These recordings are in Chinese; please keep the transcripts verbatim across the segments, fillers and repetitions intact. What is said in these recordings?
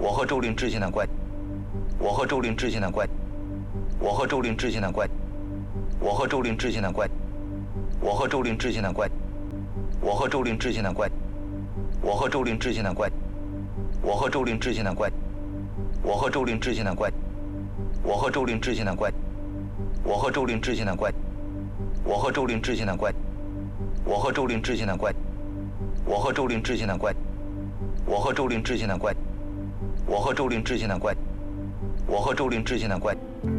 我和周林之间的关，我和周林之间的关，我和周林之间的关，我和周林之间的关，我和周林之间的关，我和周林之间的关，我和周林之间的关，我和周林之间的关，我和周林之间的关，我和周林之间的关，我和周林之间的关，我和周林之间的关，我和周林之间的关，我和周林之间的关，我和周林之间的关，我和周林之间的关，我和周林之间的关。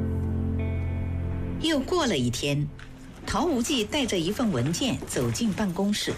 又过了一天，陶无忌带着一份文件走进办公室。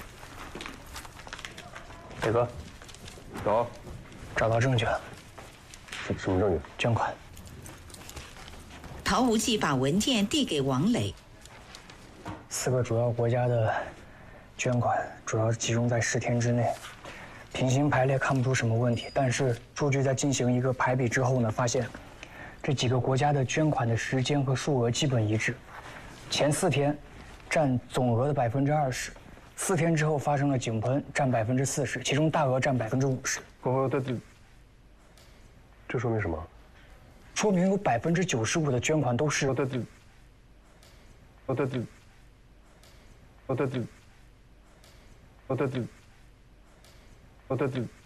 磊哥，有， 找到证据了， 什什么证据？ 捐款。 陶无忌把文件递给王磊。 四个主要国家的捐款主要集中在十天之内，平行排列看不出什么问题。但是数据在进行一个排比之后呢，发现这几个国家的捐款的时间和数额基本一致，前四天占总额的百分之二十，四天之后发生了井喷，占百分之四十，其中大额占百分之五十。 不不，这这这说明什么？ 说明有百分之九十五的捐款都是。 哦对对，哦对对，哦对对，哦对对，哦对对。